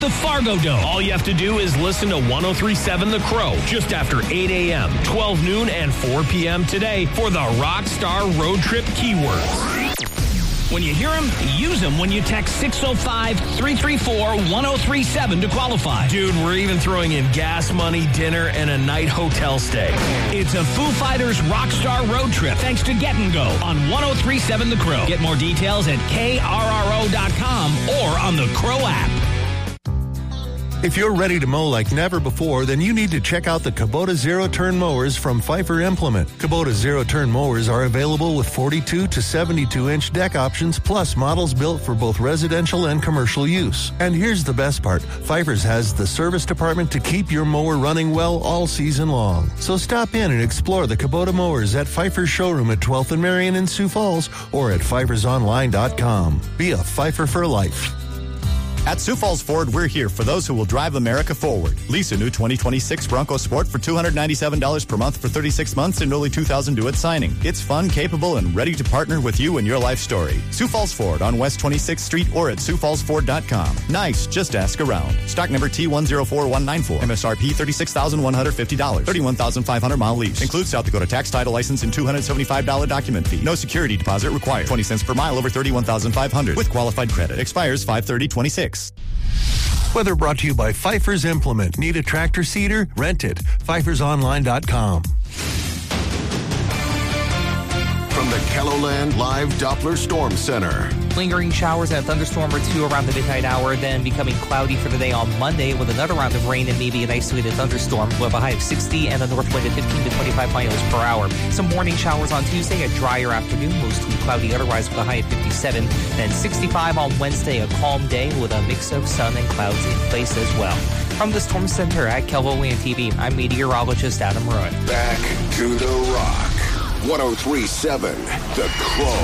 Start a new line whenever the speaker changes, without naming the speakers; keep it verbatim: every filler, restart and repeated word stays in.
The Fargo Dome. All you have to do is listen to one oh three point seven The Crow just after eight a.m., twelve noon, and four p.m. today for the Rockstar Road Trip keywords. When you hear them, use them when you text six oh five, three three four, one oh three seven to qualify. Dude, we're even throwing in gas money, dinner, and a night hotel stay. It's a Foo Fighters Rockstar Road Trip thanks to Get and Go on one oh three point seven The Crow. Get more details at K R R O dot com or on the Crow app.
If you're ready to mow like never before, then you need to check out the Kubota Zero-Turn Mowers from Pfeiffer Implement. Kubota Zero-Turn Mowers are available with forty-two to seventy-two inch deck options, plus models built for both residential and commercial use. And here's the best part. Pfeiffer's has the service department to keep your mower running well all season long. So stop in and explore the Kubota Mowers at Pfeiffer's showroom at twelfth and Marion in Sioux Falls or at pfeifers online dot com. Be a Pfeiffer for life.
At Sioux Falls Ford, we're here for those who will drive America forward. Lease a new twenty twenty-six Bronco Sport for two hundred ninety-seven dollars per month for thirty-six months and only two thousand dollars due at signing. It's fun, capable, and ready to partner with you in your life story. Sioux Falls Ford on West twenty-sixth Street or at sioux falls ford dot com. Nice, just ask around. Stock number T one zero four one nine four. M S R P thirty-six thousand one hundred fifty dollars. thirty-one thousand five hundred mile lease. Includes South Dakota tax title license and two hundred seventy-five dollars document fee. No security deposit required. twenty cents per mile over thirty-one thousand five hundred dollars with qualified credit. Expires five thirty twenty-six.
Weather brought to you by Pfeiffer's Implement. Need a tractor seeder? Rent it. pfeifers online dot com.
From the KELOLAND Live Doppler Storm Center.
Lingering showers and a thunderstorm or two around the midnight hour, then becoming cloudy for the day on Monday with another round of rain and maybe an isolated thunderstorm with a high of sixty and a north wind of fifteen to twenty-five miles per hour. Some morning showers on Tuesday, a drier afternoon, mostly cloudy otherwise with a high of fifty-seven. Then sixty-five on Wednesday, a calm day with a mix of sun and clouds in place as well. From the Storm Center at KELOLAND T V, I'm meteorologist Adam Roy.
Back to the Rock. one oh three point seven The Crow.